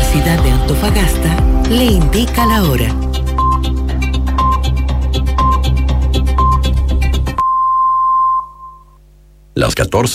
Universidad de Antofagasta le indica la hora. Las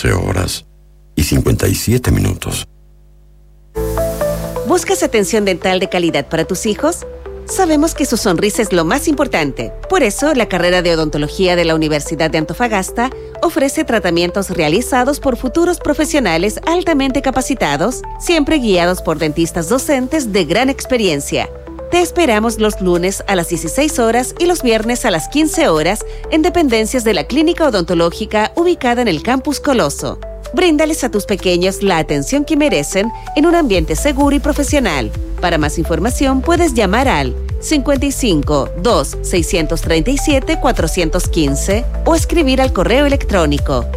14:57. ¿Buscas atención dental de calidad para tus hijos? Sabemos que su sonrisa es lo más importante. Por eso, la carrera de odontología de la Universidad de Antofagasta ofrece tratamientos realizados por futuros profesionales altamente capacitados, siempre guiados por dentistas docentes de gran experiencia. Te esperamos los lunes a las 16 horas y los viernes a las 15 horas en dependencias de la Clínica Odontológica ubicada en el Campus Coloso. Bríndales a tus pequeños la atención que merecen en un ambiente seguro y profesional. Para más información puedes llamar al 55 2 637 415 o escribir al correo electrónico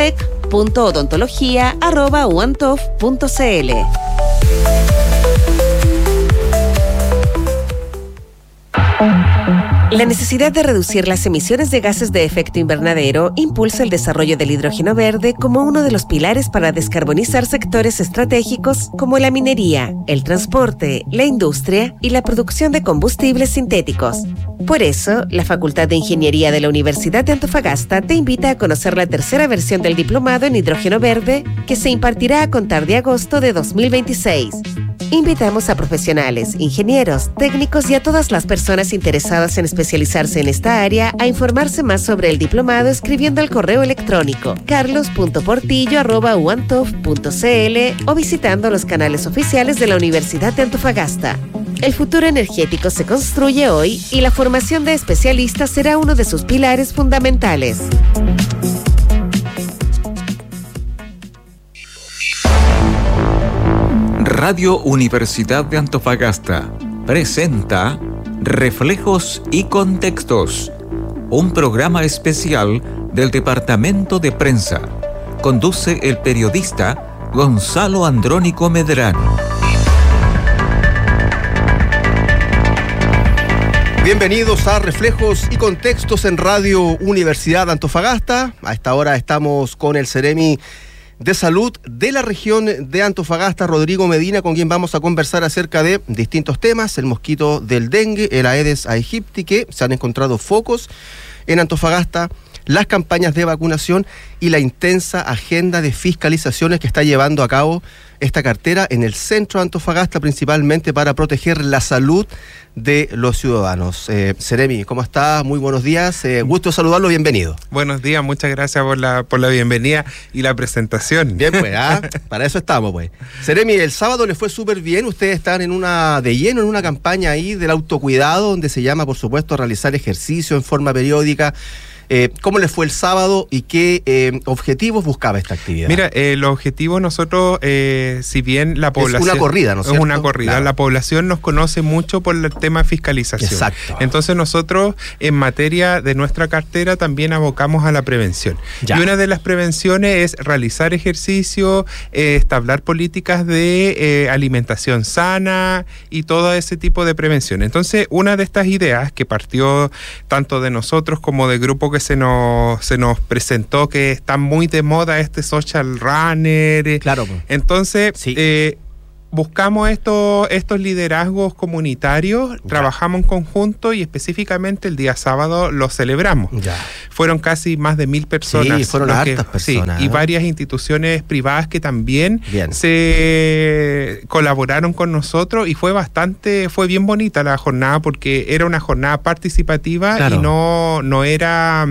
sec.odontología@uantof.cl. La necesidad de reducir las emisiones de gases de efecto invernadero impulsa el desarrollo del hidrógeno verde como uno de los pilares para descarbonizar sectores estratégicos como la minería, el transporte, la industria y la producción de combustibles sintéticos. Por eso, la Facultad de Ingeniería de la Universidad de Antofagasta te invita a conocer la tercera versión del diplomado en hidrógeno verde que se impartirá a contar de agosto de 2026. Invitamos a profesionales, ingenieros, técnicos y a todas las personas interesadas en especializarse en esta área a informarse más sobre el diplomado escribiendo al correo electrónico carlos.portillo@uantof.cl o visitando los canales oficiales de la Universidad de Antofagasta. El futuro energético se construye hoy y la formación de especialistas será uno de sus pilares fundamentales. Radio Universidad de Antofagasta presenta Reflejos y Contextos, un programa especial del Departamento de Prensa. Conduce el periodista Gonzalo Andrónico Medrano. Bienvenidos a Reflejos y Contextos en Radio Universidad de Antofagasta. A esta hora estamos con el Seremi de Salud de la región de Antofagasta, Rodrigo Medina, con quien vamos a conversar acerca de distintos temas: el mosquito del dengue, el Aedes aegypti, que se han encontrado focos en Antofagasta, las campañas de vacunación y la intensa agenda de fiscalizaciones que está llevando a cabo esta cartera en el centro de Antofagasta, principalmente para proteger la salud de los ciudadanos. Seremi, ¿cómo está? Muy buenos días, gusto saludarlo, bienvenido. Buenos días, muchas gracias por la bienvenida y la presentación. Bien, pues, para eso estamos, pues. Seremi, el sábado le fue súper bien, ustedes están en una campaña ahí del autocuidado, donde se llama, por supuesto, realizar ejercicio en forma periódica. ¿Cómo les fue el sábado y qué objetivos buscaba esta actividad? Mira, los objetivos nosotros, si bien la población... Es una corrida, ¿no es cierto? Es una corrida. Claro. La población nos conoce mucho por el tema de fiscalización. Exacto. Entonces nosotros, en materia de nuestra cartera, también abocamos a la prevención. Ya. Y una de las prevenciones es realizar ejercicio, establecer políticas de alimentación sana y todo ese tipo de prevención. Entonces, una de estas ideas que partió tanto de nosotros como del grupo que se nos presentó, que está muy de moda este social runner. Claro. Entonces, sí. Buscamos estos liderazgos comunitarios, ya. Trabajamos en conjunto y específicamente el día sábado lo celebramos. Ya. Fueron casi más de 1,000 personas. Sí, fueron hartas personas. Sí, y varias instituciones privadas que también se colaboraron con nosotros y fue bien bonita la jornada porque era una jornada participativa. Claro. Y no era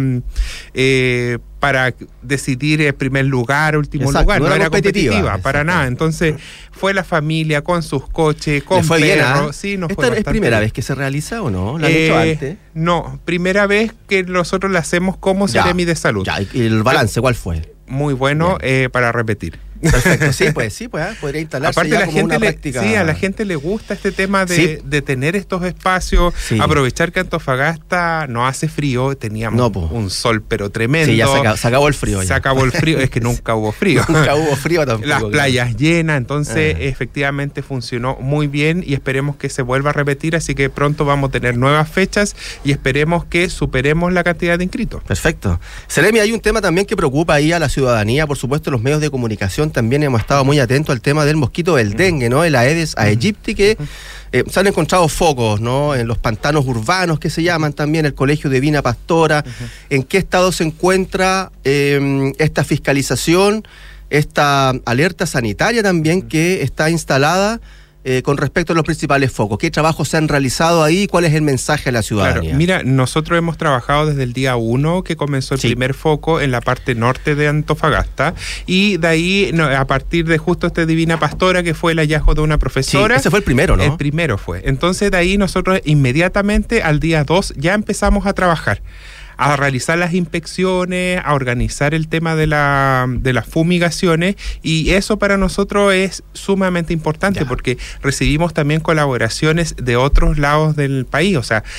para decidir el primer lugar, último Exacto, lugar, no era competitiva, para Exacto. nada. Entonces fue la familia con sus coches, con fue perros. Sí, ¿Esta es primera vez que se realiza o no? ¿La han hecho antes? No, primera vez que nosotros la hacemos como Seremi de Salud. Ya, ¿y el balance cuál fue? Muy bueno, para repetir. Perfecto, sí, podría instalarse. Aparte, ya como una práctica. Sí, a la gente le gusta este tema de tener estos espacios, aprovechar que Antofagasta no hace frío, teníamos un sol pero tremendo. Sí, ya se acabó el frío. Se acabó el frío, es que nunca hubo frío. Nunca hubo frío tampoco. Las playas llenas, entonces efectivamente funcionó muy bien y esperemos que se vuelva a repetir, así que pronto vamos a tener nuevas fechas y esperemos que superemos la cantidad de inscritos. Perfecto. Seremi, hay un tema también que preocupa ahí a la ciudadanía, por supuesto los medios de comunicación también hemos estado muy atentos al tema del mosquito del dengue, ¿no? El Aedes aegypti, que se han encontrado focos, ¿no? En los pantanos urbanos, que se llaman también, el Colegio Divina Pastora. ¿En qué estado se encuentra esta fiscalización, esta alerta sanitaria también que está instalada con respecto a los principales focos? ¿Qué trabajos se han realizado ahí? ¿Cuál es el mensaje a la ciudadanía? Claro, mira, nosotros hemos trabajado desde el día 1 que comenzó el primer foco en la parte norte de Antofagasta, y de ahí, a partir de justo este Divina Pastora, que fue el hallazgo de una profesora. Sí, ese fue el primero, ¿no? El primero fue. Entonces de ahí nosotros inmediatamente al día 2 ya empezamos a trabajar, a realizar las inspecciones, a organizar el tema de las fumigaciones, y eso para nosotros es sumamente importante porque recibimos también colaboraciones de otros lados del país, o sea,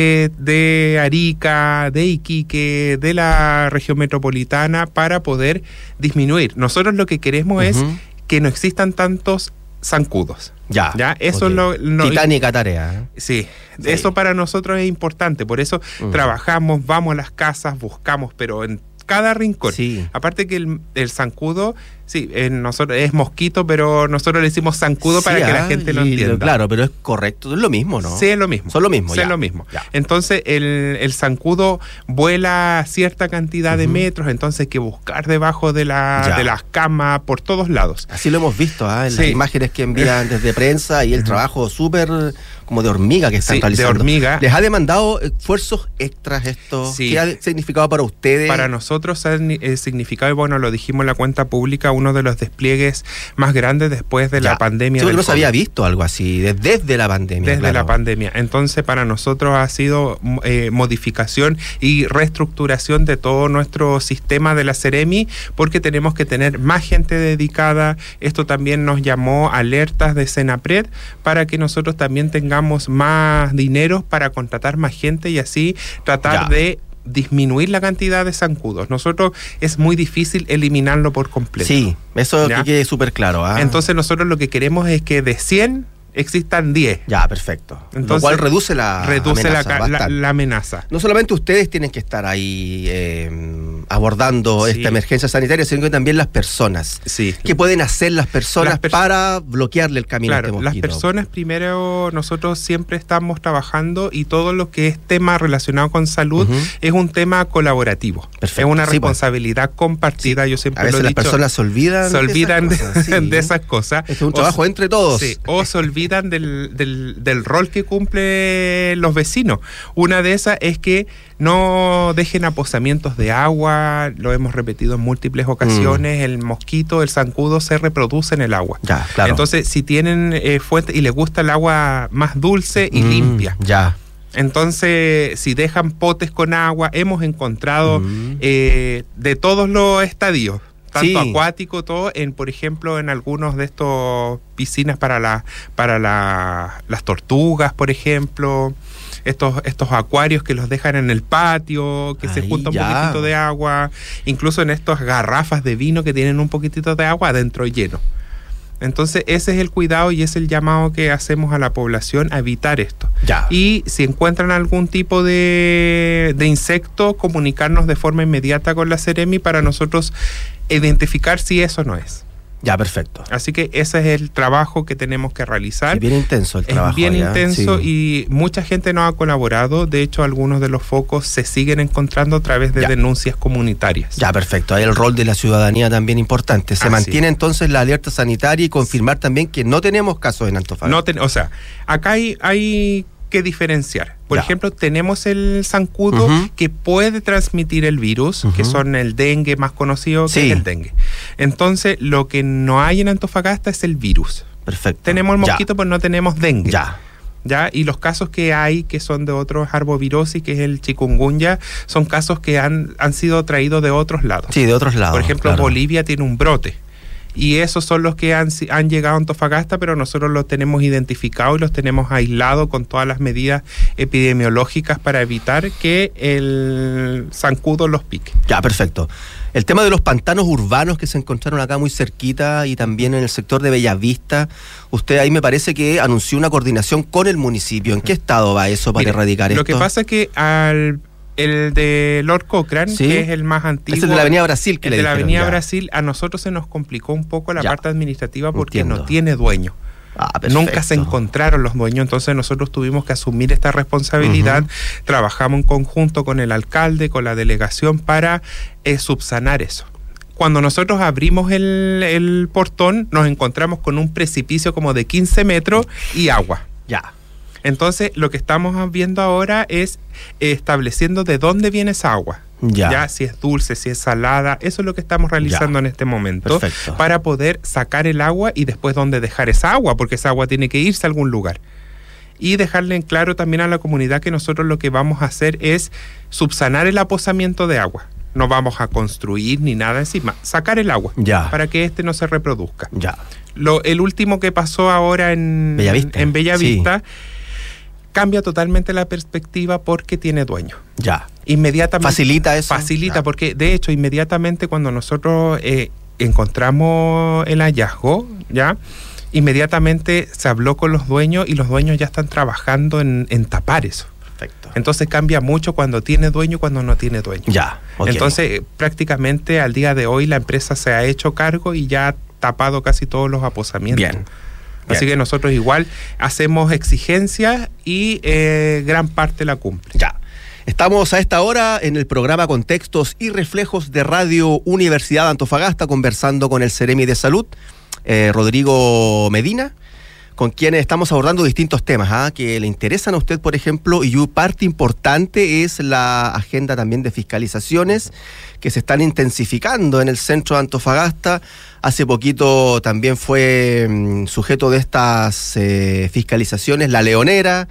de Arica, de Iquique, de la región metropolitana, para poder disminuir. Nosotros lo que queremos es que no existan tantos zancudos. Ya, eso es lo titánica tarea. Sí, eso para nosotros es importante, por eso trabajamos, vamos a las casas, buscamos, pero en cada rincón. Sí. Aparte que el zancudo, nosotros es mosquito, pero nosotros le decimos zancudo para que la gente lo entienda. Claro, pero es correcto, es lo mismo, ¿no? Sí, es lo mismo. Son lo mismo, es lo mismo. Ya. Entonces, el zancudo vuela cierta cantidad de metros, entonces hay que buscar debajo de las camas, por todos lados. Así lo hemos visto, en las imágenes que envían desde prensa, y el trabajo súper como de hormiga que están realizando. De hormiga. ¿Les ha demandado esfuerzos extras esto? Sí. ¿Qué ha significado para ustedes? Para nosotros ha significado, y bueno, lo dijimos en la cuenta pública, uno de los despliegues más grandes después de la pandemia. Sí, no se había visto algo así desde la pandemia. Desde la pandemia. Entonces, para nosotros ha sido modificación y reestructuración de todo nuestro sistema de la Seremi, porque tenemos que tener más gente dedicada. Esto también nos llamó alertas de Senapred para que nosotros también tengamos más dinero para contratar más gente y así tratar de disminuir la cantidad de zancudos. Nosotros es muy difícil eliminarlo por completo. Sí, eso que quede súper claro. Entonces nosotros lo que queremos es que de 100 existan 10. Ya, perfecto. Entonces, lo cual reduce la amenaza. No solamente ustedes tienen que estar ahí abordando esta emergencia sanitaria, sino que también las personas. Sí. ¿Qué pueden hacer las personas para bloquearle el camino a este mosquito? Las personas, primero, nosotros siempre estamos trabajando, y todo lo que es tema relacionado con salud es un tema colaborativo. Perfecto. Es una responsabilidad compartida. Yo siempre lo he dicho. A veces las personas se olvidan de esas cosas. Es un trabajo entre todos. Sí, o se olvidan del rol que cumplen los vecinos. Una de esas es que no dejen aposamientos de agua, lo hemos repetido en múltiples ocasiones, el mosquito, el zancudo se reproduce en el agua. Ya, claro. Entonces, si tienen fuente y les gusta el agua más dulce y limpia. Ya. Entonces, si dejan potes con agua, hemos encontrado de todos los estadios, tanto acuático, todo, por ejemplo, en algunos de estos piscinas para las tortugas, por ejemplo, estos acuarios que los dejan en el patio, que se junta un poquitito de agua, incluso en estas garrafas de vino que tienen un poquitito de agua adentro lleno. Entonces ese es el cuidado y es el llamado que hacemos a la población a evitar esto. Y si encuentran algún tipo de insecto, comunicarnos de forma inmediata con la Seremi para nosotros identificar si eso no es. Ya, perfecto. Así que ese es el trabajo que tenemos que realizar. Es bien intenso el trabajo. Es bien intenso y mucha gente nos ha colaborado. De hecho, algunos de los focos se siguen encontrando a través de denuncias comunitarias. Ya, perfecto. Hay el rol de la ciudadanía también importante. Se mantiene entonces la alerta sanitaria y confirmar también que no tenemos casos en Antofagasta. O sea, acá hay que diferenciar. Por ejemplo, tenemos el zancudo que puede transmitir el virus, que son el dengue más conocido, que es el dengue. Entonces, lo que no hay en Antofagasta es el virus. Perfecto. Tenemos el mosquito, pero no tenemos dengue. Y los casos que hay, que son de otros arbovirosis, que es el chikungunya, son casos que han sido traídos de otros lados. Sí, de otros lados. Por ejemplo, Bolivia tiene un brote. Y esos son los que han llegado a Antofagasta, pero nosotros los tenemos identificados y los tenemos aislados con todas las medidas epidemiológicas para evitar que el zancudo los pique. Ya, perfecto. El tema de los pantanos urbanos que se encontraron acá muy cerquita y también en el sector de Bellavista, usted ahí me parece que anunció una coordinación con el municipio. ¿En qué estado va eso para erradicar esto? Lo que pasa es que El de Lord Cochrane, ¿Sí? que es el más antiguo. Es el de la Avenida Brasil. El de la Avenida Brasil, a nosotros se nos complicó un poco la parte administrativa porque no tiene dueño. Nunca se encontraron los dueños, entonces nosotros tuvimos que asumir esta responsabilidad. Trabajamos en conjunto con el alcalde, con la delegación para subsanar eso. Cuando nosotros abrimos el portón, nos encontramos con un precipicio como de 15 metros y agua. Ya. Entonces, lo que estamos viendo ahora es estableciendo de dónde viene esa agua. Ya, si es dulce, si es salada, eso es lo que estamos realizando en este momento. Perfecto. Para poder sacar el agua y después dónde dejar esa agua, porque esa agua tiene que irse a algún lugar. Y dejarle en claro también a la comunidad que nosotros lo que vamos a hacer es subsanar el aposamiento de agua. No vamos a construir ni nada encima, sacar el agua para que no se reproduzca. El último que pasó ahora en Bellavista cambia totalmente la perspectiva porque tiene dueño. Inmediatamente. ¿Facilita eso? Facilita, porque de hecho inmediatamente cuando nosotros encontramos el hallazgo, inmediatamente se habló con los dueños y los dueños ya están trabajando en tapar eso. Perfecto. Entonces cambia mucho cuando tiene dueño y cuando no tiene dueño. Entonces prácticamente al día de hoy la empresa se ha hecho cargo y ya ha tapado casi todos los aposamientos. Así que nosotros igual hacemos exigencias y gran parte la cumple. Estamos a esta hora en el programa Contextos y Reflejos de Radio Universidad de Antofagasta conversando con el Ceremi de Salud, Rodrigo Medina, con quienes estamos abordando distintos temas que le interesan a usted, por ejemplo, y parte importante es la agenda también de fiscalizaciones que se están intensificando en el centro de Antofagasta. Hace poquito también fue sujeto de estas fiscalizaciones La Leonera,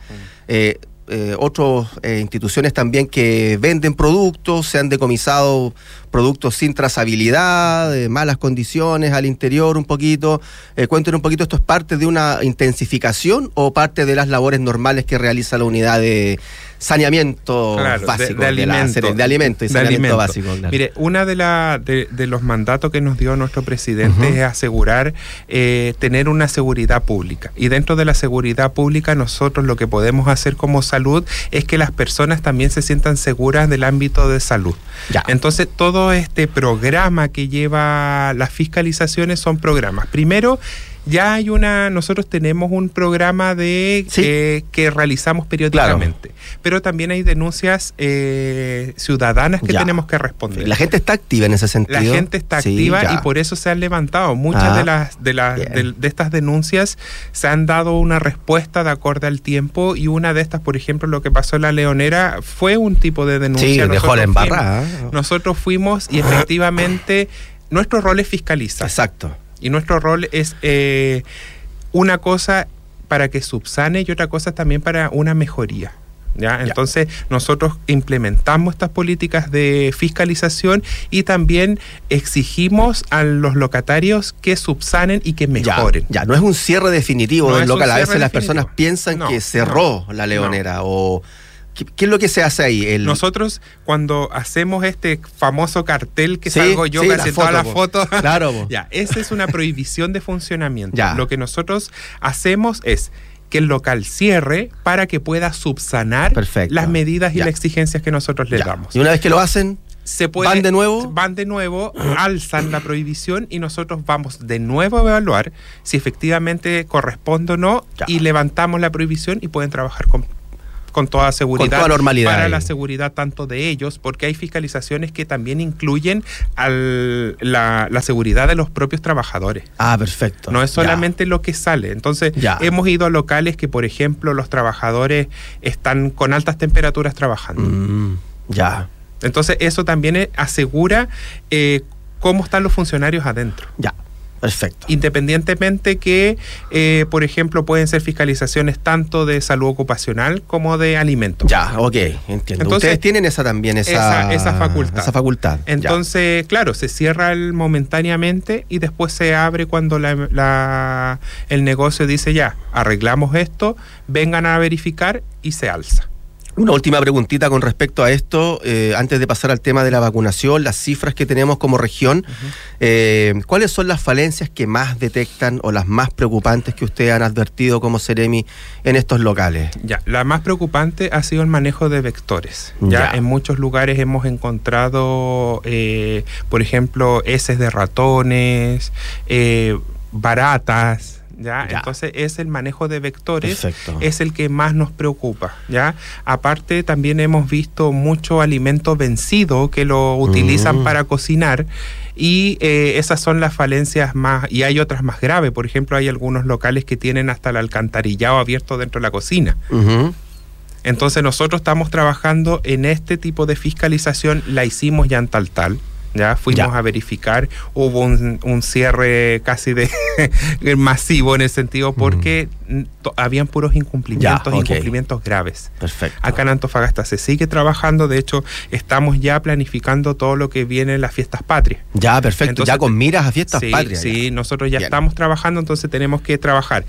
otras instituciones también que venden productos, se han decomisado productos sin trazabilidad, malas condiciones al interior un poquito. Cuéntenos un poquito, ¿esto es parte de una intensificación o parte de las labores normales que realiza la unidad de saneamiento básico, de alimentos y saneamiento básico? Mire, una de los mandatos que nos dio nuestro presidente es asegurar tener una seguridad pública. Y dentro de la seguridad pública nosotros lo que podemos hacer como salud es que las personas también se sientan seguras del ámbito de salud. Entonces todo este programa que lleva las fiscalizaciones son programas. Primero, nosotros tenemos un programa que realizamos periódicamente, pero también hay denuncias ciudadanas que tenemos que responder. La gente está activa en ese sentido. La gente está activa y por eso se han levantado. Muchas de estas denuncias se han dado una respuesta de acorde al tiempo, y una de estas, por ejemplo, lo que pasó en La Leonera, fue un tipo de denuncia. Dejó la embarrada. Nosotros fuimos y efectivamente nuestro rol es fiscalizar. Exacto. Y nuestro rol es una cosa para que subsane y otra cosa también para una mejoría. Entonces nosotros implementamos estas políticas de fiscalización y también exigimos a los locatarios que subsanen y que mejoren. No es un cierre definitivo del local. A veces las personas piensan que cerró La Leonera o... ¿Qué es lo que se hace ahí? Nosotros, cuando hacemos este famoso cartel que salgo yo casi en todas las fotos, esa es una prohibición de funcionamiento. Lo que nosotros hacemos es que el local cierre para que pueda subsanar las medidas y las exigencias que nosotros le damos. Y una vez que lo hacen, ¿van de nuevo? Alzan la prohibición y nosotros vamos de nuevo a evaluar si efectivamente corresponde o no y levantamos la prohibición y pueden trabajar con toda seguridad, con toda normalidad, para la seguridad tanto de ellos, porque hay fiscalizaciones que también incluyen la seguridad de los propios trabajadores. Perfecto. No es solamente lo que sale. Entonces, hemos ido a locales que, por ejemplo, los trabajadores están con altas temperaturas trabajando. Entonces, eso también asegura cómo están los funcionarios adentro. Perfecto. Independientemente que, por ejemplo, pueden ser fiscalizaciones tanto de salud ocupacional como de alimentos. Entiendo. Entonces, ustedes tienen esa facultad. Entonces, claro, se cierra momentáneamente y después se abre cuando el negocio dice arreglamos esto, vengan a verificar y se alza. Una última preguntita con respecto a esto, antes de pasar al tema de la vacunación, las cifras que tenemos como región, ¿cuáles son las falencias que más detectan o las más preocupantes que ustedes han advertido como Seremi en estos locales? Ya, la más preocupante ha sido el manejo de vectores. Ya en muchos lugares hemos encontrado, por ejemplo, heces de ratones, baratas. ¿Ya? Entonces es el manejo de vectores. Perfecto. Es el que más nos preocupa, ¿ya? Aparte también hemos visto mucho alimento vencido que lo utilizan para cocinar y esas son las falencias más, y hay otras más graves. Por ejemplo, hay algunos locales que tienen hasta el alcantarillado abierto dentro de la cocina. Entonces nosotros estamos trabajando en este tipo de fiscalización, la hicimos ya en Taltal. Ya fuimos a verificar, hubo un cierre casi de masivo en ese sentido porque habían puros incumplimientos graves. Perfecto. Acá en Antofagasta se sigue trabajando, de hecho estamos ya planificando todo lo que viene en las fiestas patrias. Ya, perfecto. Entonces, ya con miras a fiestas patrias. Sí, nosotros ya estamos trabajando, entonces tenemos que trabajar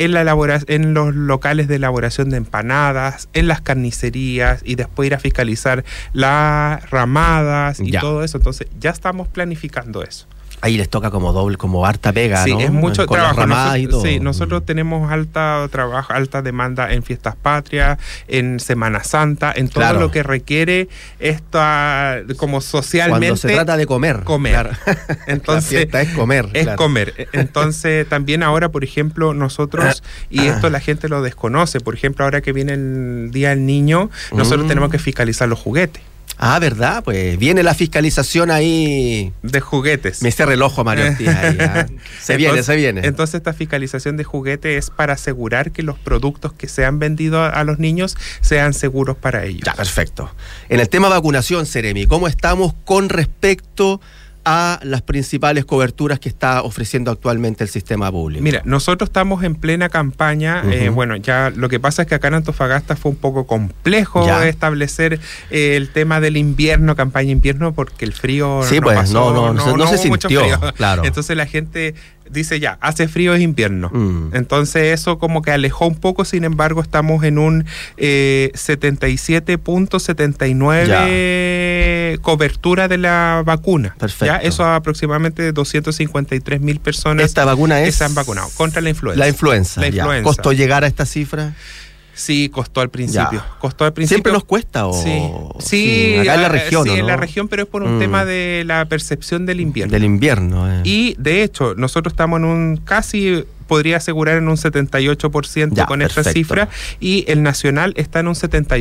en los locales de elaboración de empanadas, en las carnicerías y después ir a fiscalizar las ramadas y todo eso. Entonces ya estamos planificando eso. Ahí les toca como doble, como harta pega, sí, ¿no? Sí, es mucho con trabajo. Las ramadas y todo. Sí, nosotros tenemos alta demanda en fiestas patrias, en Semana Santa, en todo lo que requiere esta, como socialmente. Cuando se trata de comer. Comer. Entonces, la fiesta es comer. Es comer. Entonces, también ahora, por ejemplo, nosotros, y esto la gente lo desconoce, por ejemplo, ahora que viene el Día del Niño, nosotros tenemos que fiscalizar los juguetes. Ah, ¿verdad? Pues viene la fiscalización ahí... de juguetes. Me cierra el ojo, Mario Ortiz. Ahí, se viene. Entonces esta fiscalización de juguete es para asegurar que los productos que sean vendidos a los niños sean seguros para ellos. Ya, perfecto. En el tema vacunación, Seremi, ¿cómo estamos con respecto a las principales coberturas que está ofreciendo actualmente el sistema público? Mira, nosotros estamos en plena campaña. Bueno, ya lo que pasa es que acá en Antofagasta fue un poco complejo establecer el tema del invierno, campaña invierno, porque el frío no se sintió. Claro. Entonces la gente dice ya, hace frío, es invierno. Entonces eso como que alejó un poco, sin embargo estamos en un 77.79 cobertura de la vacuna. Perfecto. ¿Ya? Eso aproximadamente 253.000 personas. ¿Esta vacuna que se han vacunado contra la influenza. La influenza. ¿Costó llegar a esta cifra? Sí, costó al principio. ¿Siempre nos cuesta? Sí, acá en la región. Sí, en la región, pero es por un tema de la percepción del invierno. Del invierno. Y de hecho, nosotros estamos en un casi, podría asegurar, en un 78% con esta cifra, y el nacional está en un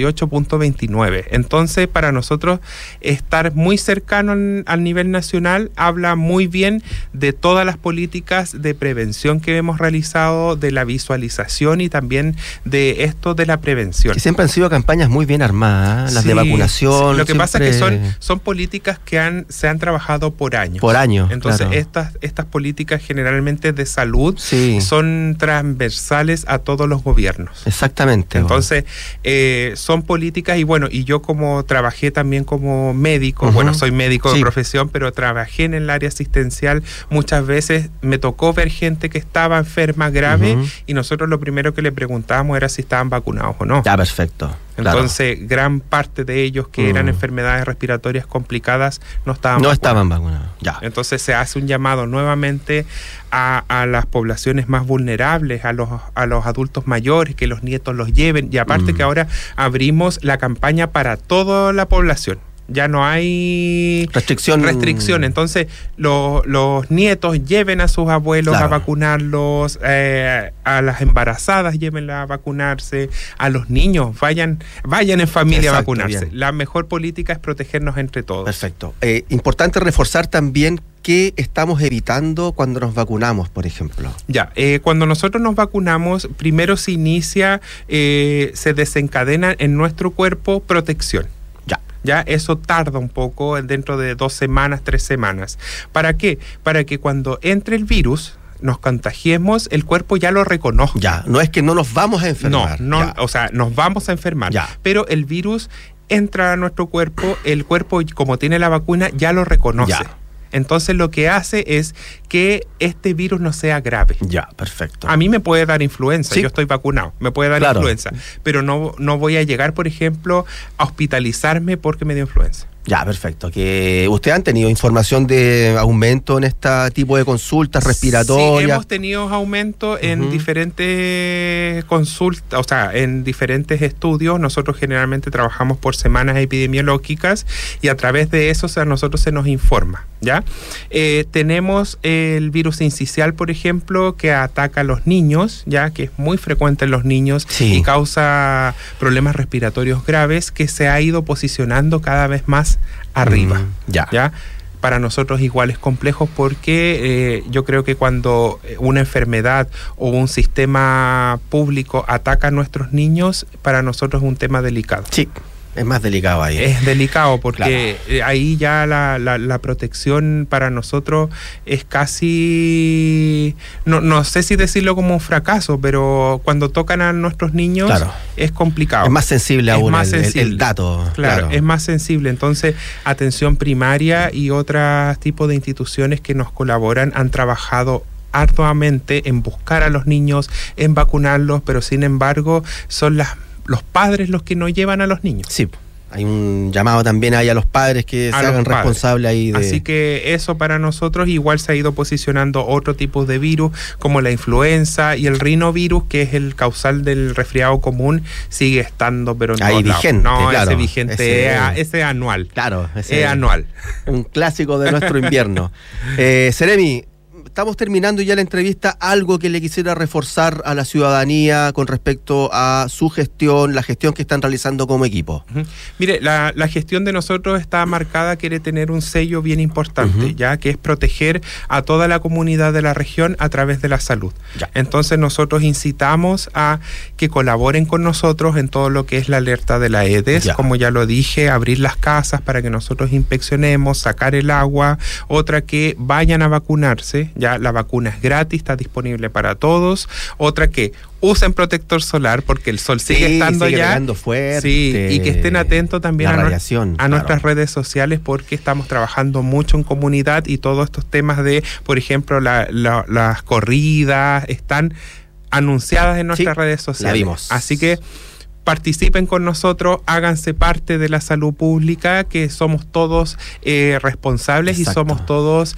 78.29. Entonces, para nosotros estar muy cercano al nivel nacional habla muy bien de todas las políticas de prevención que hemos realizado, de la visualización y también de esto de la prevención. Que siempre han sido campañas muy bien armadas, las de vacunación. Sí. Lo que pasa es que son políticas que se han trabajado por años. Por años. Entonces, estas políticas generalmente de salud son transversales a todos los gobiernos. Exactamente. Entonces, son políticas, y yo como trabajé también como médico, soy médico de profesión, pero trabajé en el área asistencial, muchas veces me tocó ver gente que estaba enferma grave y nosotros lo primero que le preguntábamos era si estaban vacunados o no. Ya, perfecto. Entonces, gran parte de ellos que eran enfermedades respiratorias complicadas no estaban vacunados. Ya. Entonces se hace un llamado nuevamente a las poblaciones más vulnerables, a los adultos mayores, que los nietos los lleven, y aparte que ahora abrimos la campaña para toda la población. Ya no hay restricción. Entonces los nietos lleven a sus abuelos a vacunarlos, a las embarazadas llévenla a vacunarse, a los niños vayan en familia a vacunarse. Bien. La mejor política es protegernos entre todos. Perfecto. Importante reforzar también qué estamos evitando cuando nos vacunamos, por ejemplo. Cuando nosotros nos vacunamos, primero se inicia, se desencadena en nuestro cuerpo protección. Ya eso tarda un poco, dentro de 2 semanas, 3 semanas. ¿Para qué? Para que cuando entre el virus, nos contagiemos, el cuerpo ya lo reconoce. No es que no nos vamos a enfermar. O sea, nos vamos a enfermar. Pero el virus entra a nuestro cuerpo, el cuerpo, como tiene la vacuna, ya lo reconoce. Entonces lo que hace es que este virus no sea grave. Ya, perfecto. A mí me puede dar influenza, yo estoy vacunado, me puede dar influenza, pero no voy a llegar, por ejemplo, a hospitalizarme porque me dio influenza. Ya, perfecto. Que ¿ustedes han tenido información de aumento en este tipo de consultas respiratorias? Sí, hemos tenido aumento en diferentes consultas, o sea, en diferentes estudios. Nosotros generalmente trabajamos por semanas epidemiológicas y a través de eso a nosotros se nos informa, ¿ya? Tenemos el virus incisional, por ejemplo, que ataca a los niños, ya que es muy frecuente en los niños y causa problemas respiratorios graves, que se ha ido posicionando cada vez más arriba. ¿Ya? Para nosotros igual es complejo porque yo creo que cuando una enfermedad o un sistema público ataca a nuestros niños, para nosotros es un tema delicado. Sí. Es más delicado ahí. Es delicado porque ahí ya la protección para nosotros es casi, no sé si decirlo como un fracaso, pero cuando tocan a nuestros niños es complicado. Es más sensible aún el dato. Claro, es más sensible. Entonces, atención primaria y otros tipos de instituciones que nos colaboran han trabajado arduamente en buscar a los niños, en vacunarlos, pero sin embargo son los padres los que no llevan a los niños. Sí, hay un llamado también ahí a los padres que se hagan responsables ahí de... Así que eso para nosotros igual se ha ido posicionando otro tipo de virus como la influenza y el rinovirus, que es el causal del resfriado común, sigue estando pero en ahí todos vigente, lados. No, ese vigente, ese anual. Claro, ese anual. Un clásico de nuestro invierno. Seremi, estamos terminando ya la entrevista. ¿Algo que le quisiera reforzar a la ciudadanía con respecto a su gestión, la gestión que están realizando como equipo? Mire, la gestión de nosotros está marcada, quiere tener un sello bien importante, ya que es proteger a toda la comunidad de la región a través de la salud. Entonces nosotros incitamos a que colaboren con nosotros en todo lo que es la alerta de la EDES, como ya lo dije, abrir las casas para que nosotros inspeccionemos, sacar el agua, otra que vayan a vacunarse. Ya la vacuna es gratis, está disponible para todos. Otra que usen protector solar porque el sol sigue estando allá. Fuerte, y que estén atentos también a nuestras redes sociales porque estamos trabajando mucho en comunidad y todos estos temas de, por ejemplo, las corridas están anunciadas en nuestras redes sociales. La vimos. Así que participen con nosotros, háganse parte de la salud pública, que somos todos responsables. Exacto. Y somos todos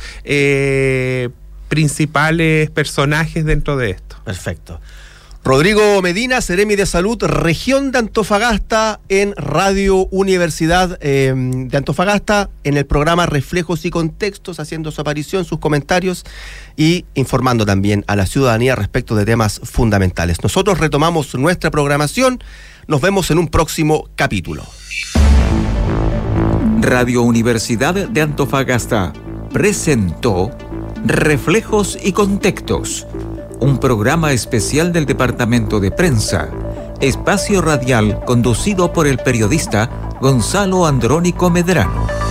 principales personajes dentro de esto. Perfecto. Rodrigo Medina, Seremi de Salud, Región de Antofagasta, en Radio Universidad de Antofagasta, en el programa Reflejos y Contextos, haciendo su aparición, sus comentarios y informando también a la ciudadanía respecto de temas fundamentales. Nosotros retomamos nuestra programación. Nos vemos en un próximo capítulo. Radio Universidad de Antofagasta presentó Reflejos y Contextos, un programa especial del Departamento de Prensa, espacio radial conducido por el periodista Gonzalo Andrónico Medrano.